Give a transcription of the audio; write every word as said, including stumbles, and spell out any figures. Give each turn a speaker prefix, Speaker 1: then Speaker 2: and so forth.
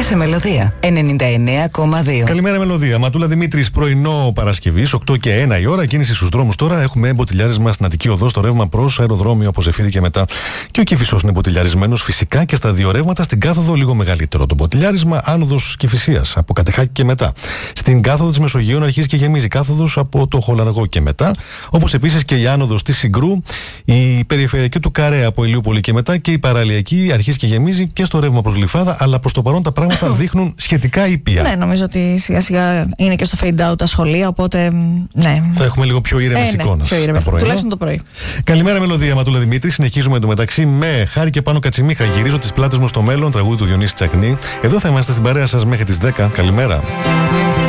Speaker 1: σε Μελωδία ενενήντα εννέα κόμμα δύο.
Speaker 2: Καλημέρα, Μελωδία. Ματούλα Δημήτρης, πρωινό Παρασκευής, οκτώ και ένα η ώρα. Κίνηση στους δρόμους τώρα. Έχουμε μποτιλιάρισμα στην Αττική Οδό, στο ρεύμα προς αεροδρόμιο από Ζεφύρι και μετά. Και ο Κηφισός είναι μποτιλιαρισμένος φυσικά και στα δύο ρεύματα. Στην κάθοδο λίγο μεγαλύτερο το μποτιλιάρισμα, άνοδος Κηφισίας από Κατεχάκη και μετά. Στην κάθοδο της Μεσογείων αρχίζει και γεμίζει κάθοδος από το Χολαργό και μετά. Όπως επίσης και η άνοδος της Συγκρού, η περιφερειακή του Καρέα από Ηλιούπολη και μετά και η παραλιακή αρχίζει και γεμίζει και στο ρεύμα προς Γλυφάδα. Αλλά προς το παρόν τα πράγματα δείχνουν σχετικά ήπια.
Speaker 3: Ναι, νομίζω ότι σιγά σιγά είναι και στο fade out τα σχολεία, οπότε ναι.
Speaker 2: Θα έχουμε λίγο πιο ήρεμες
Speaker 3: ε, ναι,
Speaker 2: εικόνες.
Speaker 3: Πιο ήρεμες, τουλάχιστον το πρωί.
Speaker 2: Καλημέρα, Μελωδία. Ματούλα Δημήτρη. Συνεχίζουμε εντωμεταξύ με Χάρη και Πάνο Κατσιμίχα. Γυρίζω τις πλάτες μου στο μέλλον, τραγούδι του Διονύση Τσακνή. Εδώ θα είμαστε στην παρέα σας μέχρι τις δέκα. Καλημέρα.